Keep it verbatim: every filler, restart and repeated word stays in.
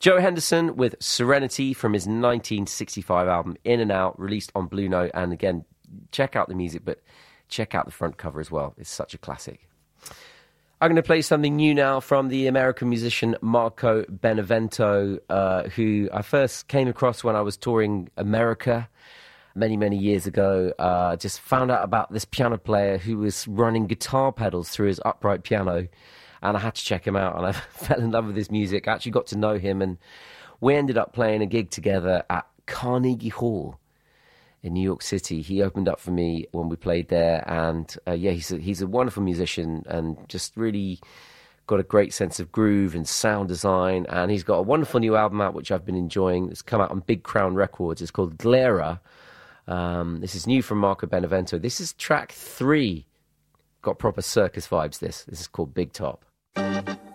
Joe Henderson with Serenity from his nineteen sixty-five album In and Out, released on Blue Note. And again, check out the music, but check out the front cover as well. It's such a classic. I'm going to play something new now from the American musician Marco Benevento, uh, who I first came across when I was touring America many, many years ago. Uh, just found out about this piano player who was running guitar pedals through his upright piano, and I had to check him out, and I fell in love with his music. I actually got to know him, and we ended up playing a gig together at Carnegie Hall in New York City. He opened up for me when we played there, and uh, yeah, he's a, he's a wonderful musician and just really got a great sense of groove and sound design, and he's got a wonderful new album out which I've been enjoying. It's come out on Big Crown Records. It's called Glera. Um, this is new from Marco Benevento. This is track three. Got proper circus vibes, this. This is called Big Top.